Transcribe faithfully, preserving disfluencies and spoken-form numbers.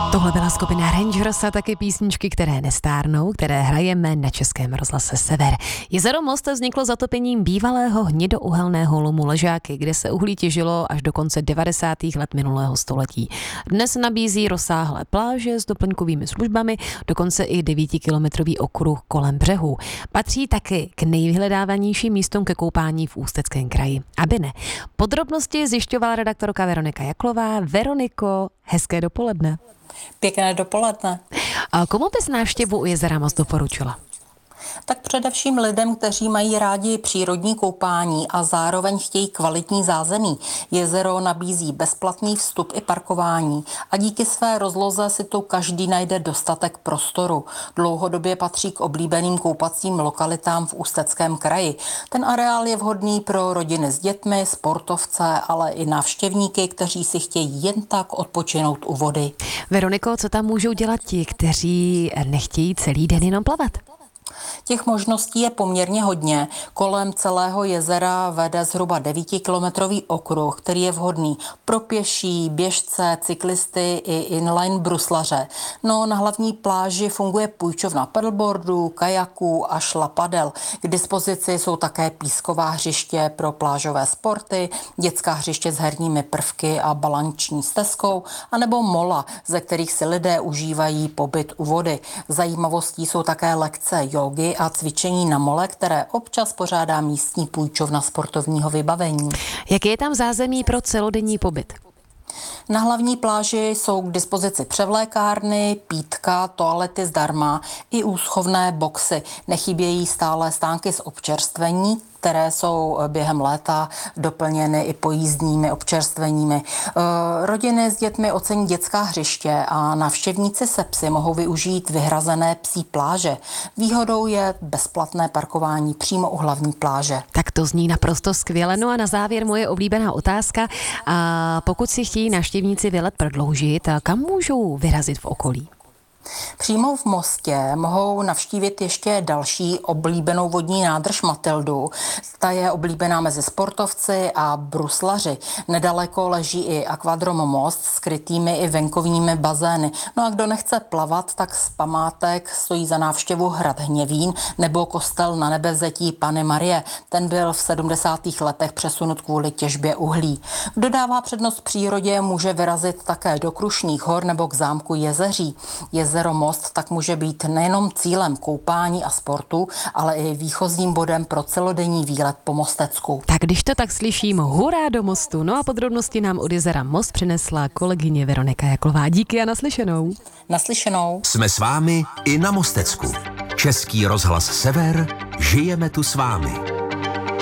Tohle byla skupina Rangers a taky písničky, které nestárnou, které hrajeme na Českém rozhlase Sever. Jezero Most vzniklo zatopením bývalého hnědouhelného lomu Ležáky, kde se uhlí těžilo až do konce devadesátých let minulého století. Dnes nabízí rozsáhlé pláže s doplňkovými službami, dokonce i devítikilometrový okruh kolem břehu. Patří taky k nejvyhledávanějším místům ke koupání v Ústeckém kraji. Aby ne. Podrobnosti zjišťovala redaktorka Veronika Jaklová. Veroniko, hezké dopoledne. Pěkné dopoledne. A komu bys návštěvu u jezera Most doporučila? Tak především lidem, kteří mají rádi přírodní koupání a zároveň chtějí kvalitní zázemí. Jezero nabízí bezplatný vstup i parkování a díky své rozloze si tu každý najde dostatek prostoru. Dlouhodobě patří k oblíbeným koupacím lokalitám v Ústeckém kraji. Ten areál je vhodný pro rodiny s dětmi, sportovce, ale i návštěvníky, kteří si chtějí jen tak odpočinout u vody. Veroniko, co tam můžou dělat ti, kteří nechtějí celý den jenom plavat? Těch možností je poměrně hodně. Kolem celého jezera vede zhruba devítikilometrový okruh, který je vhodný pro pěší, běžce, cyklisty i inline bruslaře. No, na hlavní pláži funguje půjčovna paddleboardů, kajaků a šlapadel. K dispozici jsou také písková hřiště pro plážové sporty, dětská hřiště s herními prvky a balanční stezkou, anebo mola, ze kterých si lidé užívají pobyt u vody. Zajímavostí jsou také lekce jógy a cvičení na mole, které občas pořádá místní půjčovna sportovního vybavení. Jaké je tam zázemí pro celodenní pobyt? Na hlavní pláži jsou k dispozici převlékárny, pítka, toalety zdarma i úschovné boxy. Nechybějí stále stánky s občerstvení, které jsou během léta doplněny i pojízdními občerstveními. E, rodiny s dětmi ocení dětská hřiště a návštěvníci se psy mohou využít vyhrazené psí pláže. Výhodou je bezplatné parkování přímo u hlavní pláže. Tak to zní naprosto skvěle. No a na závěr moje oblíbená otázka. A pokud si chtějí návštěvníci výlet prodloužit, kam můžou vyrazit v okolí? Přímo v Mostě mohou navštívit ještě další oblíbenou vodní nádrž Matildu. Ta je oblíbená mezi sportovci a bruslaři. Nedaleko leží i akvadrom Most s krytými i venkovními bazény. No a kdo nechce plavat, tak z památek stojí za návštěvu hrad Hněvín nebo kostel Na Nebevzetí Panny Marie. Ten byl v sedmdesátých letech přesunut kvůli těžbě uhlí. Kdo dává přednost přírodě, může vyrazit také do Krušných hor nebo k zámku Jezeří. Jezero Most tak může být nejenom cílem koupání a sportu, ale i výchozím bodem pro celodenní výlet po Mostecku. Tak když to tak slyším, hurá do Mostu. No a podrobnosti nám od jezera Most přinesla kolegyně Veronika Jaklová. Díky a naslyšenou. Naslyšenou. Jsme s vámi i na Mostecku. Český rozhlas Sever, žijeme tu s vámi.